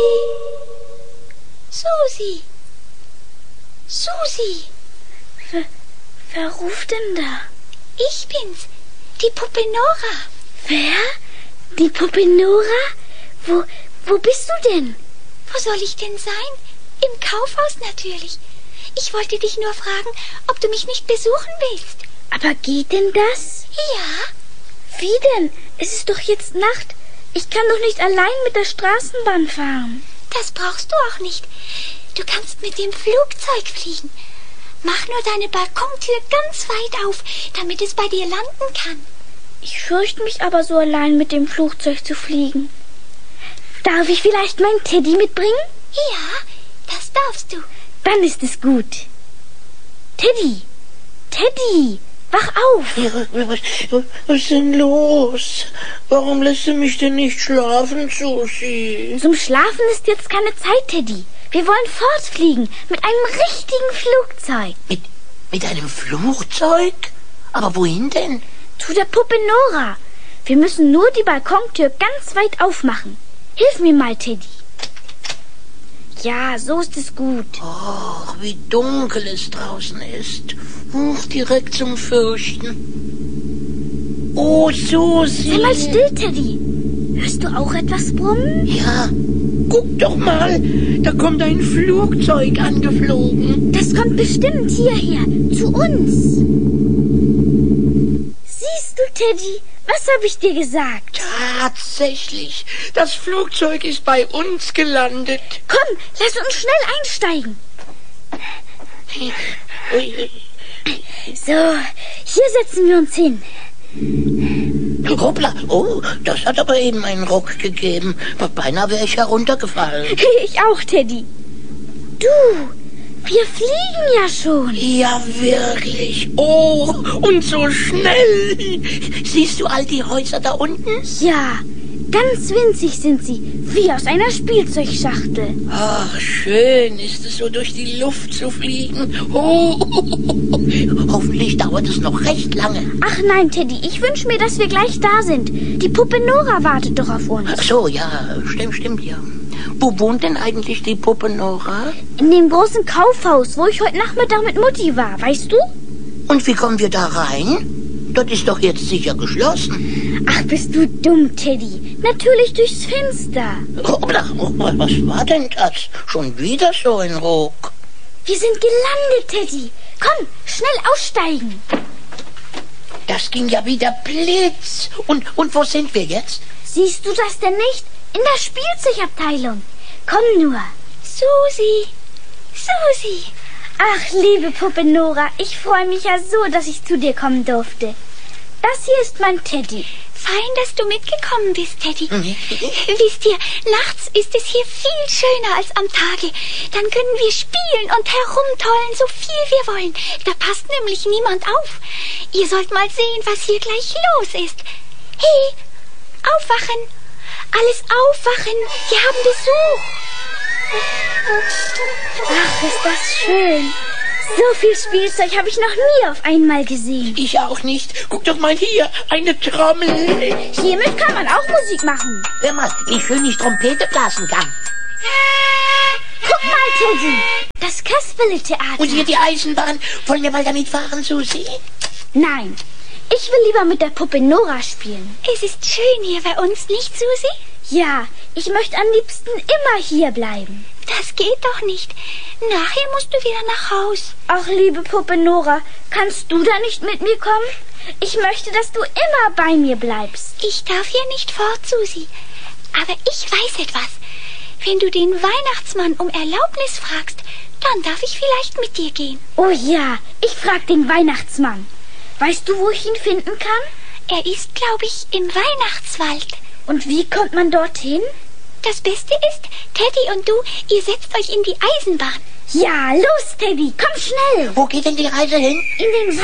Susi! Susi! Wer ruft denn da? Ich bin's, die Puppe Nora. Wer? Die Puppe Nora? Wo bist du denn? Wo soll ich denn sein? Im Kaufhaus natürlich. Ich wollte dich nur fragen, ob du mich nicht besuchen willst. Aber geht denn das? Ja. Wie denn? Es ist doch jetzt Nacht. Ich kann doch nicht allein mit der Straßenbahn fahren. Das brauchst du auch nicht. Du kannst mit dem Flugzeug fliegen. Mach nur deine Balkontür ganz weit auf, damit es bei dir landen kann. Ich fürchte mich aber so allein mit dem Flugzeug zu fliegen. Darf ich vielleicht meinen Teddy mitbringen? Ja, das darfst du. Dann ist es gut. Teddy! Teddy! Wach auf! Ja, was ist denn los? Warum lässt du mich denn nicht schlafen, Susi? Zum Schlafen ist jetzt keine Zeit, Teddy. Wir wollen fortfliegen mit einem richtigen Flugzeug. Mit einem Flugzeug? Aber wohin denn? Zu der Puppe Nora. Wir müssen nur die Balkontür ganz weit aufmachen. Hilf mir mal, Teddy. Ja, so ist es gut. Ach, wie dunkel es draußen ist. Direkt zum Fürchten. Oh, Susi. Sei mal still, Teddy. Hörst du auch etwas brummen? Ja, guck doch mal. Da kommt ein Flugzeug angeflogen. Das kommt bestimmt hierher, zu uns. Siehst du, Teddy, was habe ich dir gesagt? Tatsächlich, das Flugzeug ist bei uns gelandet. Komm, lass uns schnell einsteigen. So, hier setzen wir uns hin. Hoppla, oh, das hat aber eben einen Ruck gegeben. Beinahe wäre ich heruntergefallen. Ich auch, Teddy. Du, wir fliegen ja schon. Ja, wirklich. Oh, und so schnell. Siehst du all die Häuser da unten? Ja, ganz winzig sind sie, wie aus einer Spielzeugschachtel. Ach, schön ist es so durch die Luft zu fliegen. Oh, hoffentlich dauert es noch recht lange. Ach nein, Teddy, ich wünsche mir, dass wir gleich da sind. Die Puppe Nora wartet doch auf uns. Ach so, ja, stimmt, ja. Wo wohnt denn eigentlich die Puppe Nora? In dem großen Kaufhaus, wo ich heute Nachmittag mit Mutti war, weißt du? Und wie kommen wir da rein? Das ist doch jetzt sicher geschlossen. Ach, bist du dumm, Teddy. Natürlich durchs Fenster. Hoppla, was war denn das? Schon wieder so ein Ruck. Wir sind gelandet, Teddy. Komm, schnell aussteigen. Das ging ja wieder Blitz. Und wo sind wir jetzt? Siehst du das denn nicht? In der Spielzeugabteilung. Komm nur. Susi! Susi! Ach, liebe Puppe Nora, ich freue mich ja so, dass ich zu dir kommen durfte. Das hier ist mein Teddy. Fein, dass du mitgekommen bist, Teddy. Wisst ihr, nachts ist es hier viel schöner als am Tage. Dann können wir spielen und herumtollen, so viel wir wollen. Da passt nämlich niemand auf. Ihr sollt mal sehen, was hier gleich los ist. Hey, aufwachen! Alles aufwachen! Wir haben Besuch! Ach, ist das schön. So viel Spielzeug habe ich noch nie auf einmal gesehen. Ich auch nicht. Guck doch mal hier, eine Trommel. Hiermit kann man auch Musik machen. Hör mal, wie schön ich Trompete blasen kann. Guck mal, Teddy. Das Kasperle-Theater. Und hier die Eisenbahn. Wollen wir mal damit fahren, Susi? Nein, ich will lieber mit der Puppe Nora spielen. Es ist schön hier bei uns, nicht, Susi? Ja, ich möchte am liebsten immer hier bleiben. Das geht doch nicht. Nachher musst du wieder nach Haus. Ach, liebe Puppe Nora, kannst du da nicht mit mir kommen? Ich möchte, dass du immer bei mir bleibst. Ich darf hier nicht fort, Susi. Aber ich weiß etwas. Wenn du den Weihnachtsmann um Erlaubnis fragst, dann darf ich vielleicht mit dir gehen. Oh ja, ich frag den Weihnachtsmann. Weißt du, wo ich ihn finden kann? Er ist, glaube ich, im Weihnachtswald. Und wie kommt man dorthin? Das Beste ist, Teddy und du, ihr setzt euch in die Eisenbahn. Ja, los, Teddy, komm schnell. Wo geht denn die Reise hin? In den